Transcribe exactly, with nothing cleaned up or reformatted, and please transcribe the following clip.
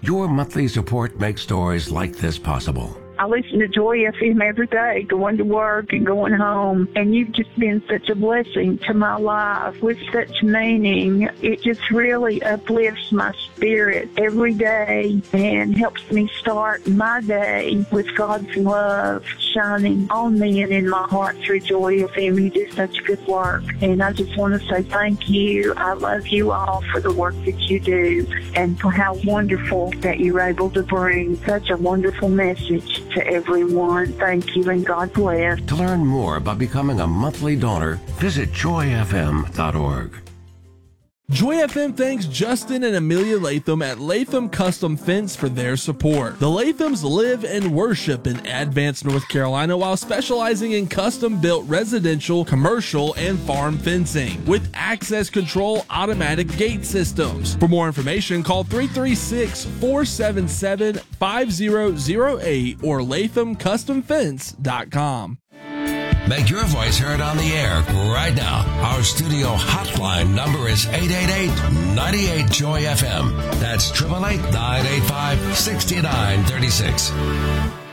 Your monthly support makes stories like this possible. I listen to Joy F M every day, going to work and going home, and you've just been such a blessing to my life with such meaning. It just really uplifts my spirit every day and helps me start my day with God's love shining on me and in my heart through Joy F M. You do such good work, and I just want to say thank you. I love you all for the work that you do and for how wonderful that you're able to bring such a wonderful message to everyone. Thank you, and God bless. To learn more about becoming a monthly donor, visit joy f m dot org. Joy F M thanks Justin and Amelia Latham at Latham Custom Fence for their support. The Lathams live and worship in Advance, North Carolina, while specializing in custom-built residential, commercial, and farm fencing with access control automatic gate systems. For more information, call three three six, four seven seven, five zero zero eight or latham custom fence dot com. Make your voice heard on the air right now. Our studio hotline number is eight eight eight, nine eight, joy F M. That's eight eight eight, nine eight five, six nine three six.